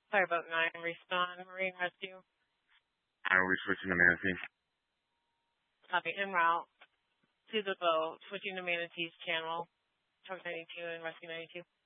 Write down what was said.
Fireboat 9, respond, Marine Rescue. We're switching to Manatee. Copy, en route to the boat, switching to Manatee's channel. Truck 92 and Rescue 92.